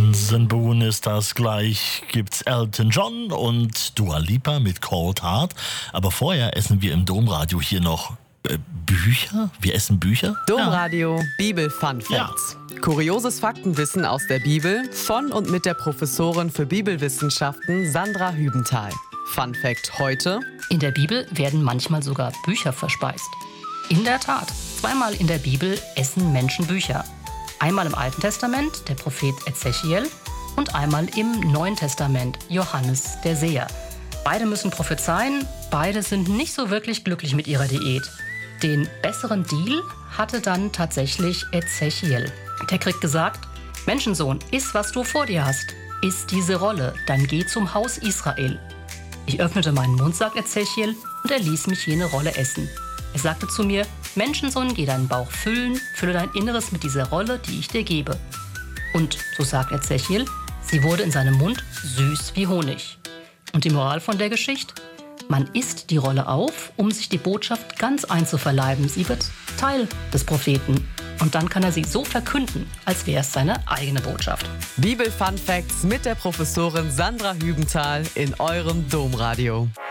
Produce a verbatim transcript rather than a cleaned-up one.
Guns N' Bunistas, gleich gibt's Elton John und Dua Lipa mit Cold Heart. Aber vorher essen wir im Domradio hier noch äh, Bücher. Wir essen Bücher. Domradio, ja. Bibel Fun Facts. Ja. Kurioses Faktenwissen aus der Bibel von und mit der Professorin für Bibelwissenschaften Sandra Hübenthal. Fun Fact heute: In der Bibel werden manchmal sogar Bücher verspeist. In der Tat, zweimal in der Bibel essen Menschen Bücher. Einmal im Alten Testament der Prophet Ezechiel und einmal im Neuen Testament Johannes der Seher. Beide müssen prophezeien, beide sind nicht so wirklich glücklich mit ihrer Diät. Den besseren Deal hatte dann tatsächlich Ezechiel. Der kriegt gesagt: Menschensohn, iss, was du vor dir hast. Iss diese Rolle, dann geh zum Haus Israel. Ich öffnete meinen Mund, sagt Ezechiel, und er ließ mich jene Rolle essen. Er sagte zu mir: Menschensohn, geh deinen Bauch füllen, fülle dein Inneres mit dieser Rolle, die ich dir gebe. Und, so sagt Ezechiel, sie wurde in seinem Mund süß wie Honig. Und die Moral von der Geschichte? Man isst die Rolle auf, um sich die Botschaft ganz einzuverleiben. Sie wird Teil des Propheten. Und dann kann er sie so verkünden, als wäre es seine eigene Botschaft. Bibel Fun Facts mit der Professorin Sandra Hübenthal in eurem Domradio.